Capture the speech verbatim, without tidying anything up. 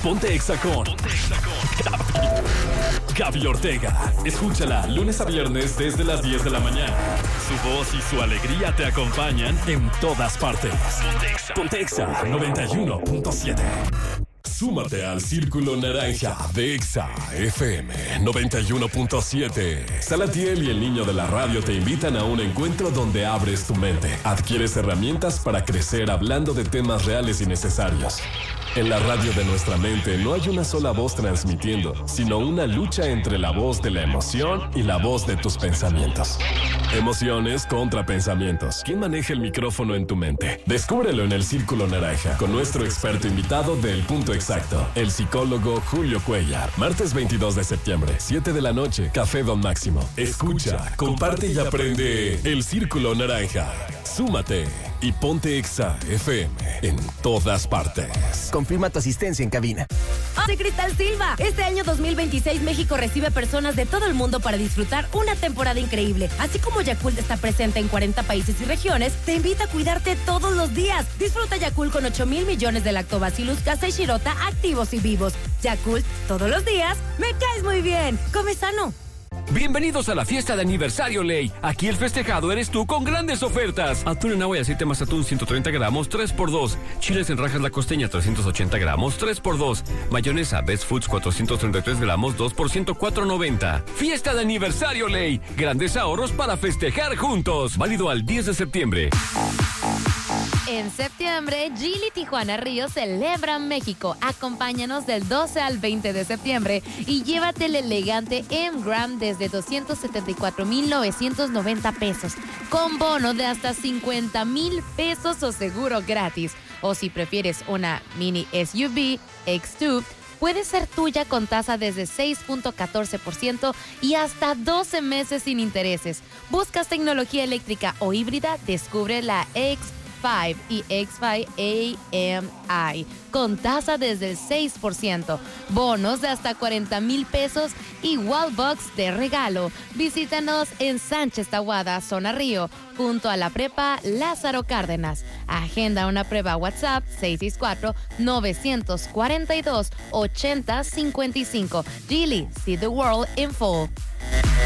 Ponte Exa con Gaby Ortega. Escúchala lunes a viernes desde las diez de la mañana. Su voz y su alegría te acompañan en todas partes. Ponte Exa noventa y uno punto siete. Súmate al Círculo Naranja de Exa F M noventa y uno punto siete. Salatiel y el niño de la radio te invitan a un encuentro donde abres tu mente. Adquieres herramientas para crecer hablando de temas reales y necesarios. En la radio de nuestra mente no hay una sola voz transmitiendo, sino una lucha entre la voz de la emoción y la voz de tus pensamientos. Emociones contra pensamientos. ¿Quién maneja el micrófono en tu mente? Descúbrelo en el Círculo Naranja con nuestro experto invitado del Punto Exacto, el psicólogo Julio Cuellar. Martes veintidós de septiembre, siete de la noche, Café Don Máximo. Escucha, comparte y aprende el Círculo Naranja. Súmate y ponte Exa F M en todas partes. Confirma tu asistencia en cabina. Soy Cristal Silva. Este año dos mil veintiséis México recibe personas de todo el mundo para disfrutar una temporada increíble. Así como Yakult está presente en cuarenta países y regiones, te invita a cuidarte todos los días. Disfruta Yakult con ocho mil millones de lactobacillus casei shirota activos y vivos. Yakult, todos los días, me caes muy bien. Come sano. Bienvenidos a la fiesta de aniversario Ley. Aquí el festejado eres tú con grandes ofertas. Atún en agua y aceite Mazatún ciento treinta gramos, tres por dos. Chiles en rajas La Costeña trescientos ochenta gramos, tres por dos. Mayonesa Best Foods cuatrocientos treinta y tres gramos, dos por ciento cuatro noventa. Fiesta de aniversario Ley. Grandes ahorros para festejar juntos. Válido al diez de septiembre. En septiembre, Geely Tijuana Río celebra México. Acompáñanos del doce al veinte de septiembre y llévate el elegante M-Gram desde doscientos setenta y cuatro mil novecientos noventa pesos, con bono de hasta cincuenta mil pesos o seguro gratis. O si prefieres una mini S U V X dos, puede ser tuya con tasa desde seis punto catorce por ciento y hasta doce meses sin intereses. ¿Buscas tecnología eléctrica o híbrida? Descubre la X cinco y X cinco A M I con tasa desde el seis por ciento, bonos de hasta cuarenta mil pesos y Wallbox de regalo. Visítanos en Sánchez Tahuada, Zona Río, junto a la prepa Lázaro Cárdenas. Agenda una prueba WhatsApp seis seis cuatro, nueve cuatro dos, ocho cero cinco cinco. Geely, see the world in full.